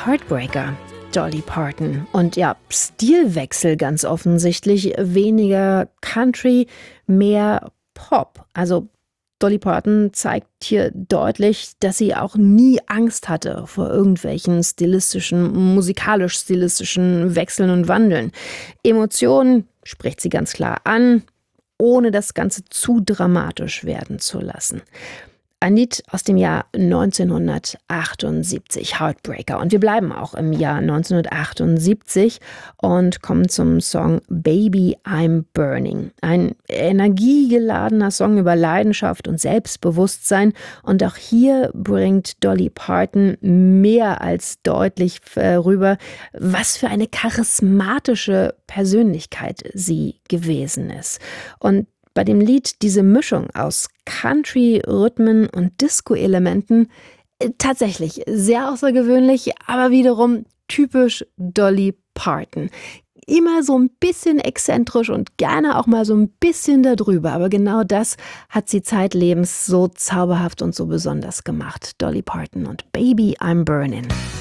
Heartbreaker, Dolly Parton. Und ja, Stilwechsel ganz offensichtlich. Weniger Country, mehr Pop. Also Dolly Parton zeigt hier deutlich, dass sie auch nie Angst hatte vor irgendwelchen musikalisch-stilistischen Wechseln und Wandeln. Emotionen spricht sie ganz klar an, ohne das Ganze zu dramatisch werden zu lassen. Ein Lied aus dem Jahr 1978, Heartbreaker. Und wir bleiben auch im Jahr 1978 und kommen zum Song Baby I'm Burning. Ein energiegeladener Song über Leidenschaft und Selbstbewusstsein. Und auch hier bringt Dolly Parton mehr als deutlich rüber, was für eine charismatische Persönlichkeit sie gewesen ist. Und bei dem Lied diese Mischung aus Country-Rhythmen und Disco-Elementen tatsächlich sehr außergewöhnlich, aber wiederum typisch Dolly Parton. Immer so ein bisschen exzentrisch und gerne auch mal so ein bisschen darüber, aber genau das hat sie zeitlebens so zauberhaft und so besonders gemacht. Dolly Parton und Baby I'm Burning.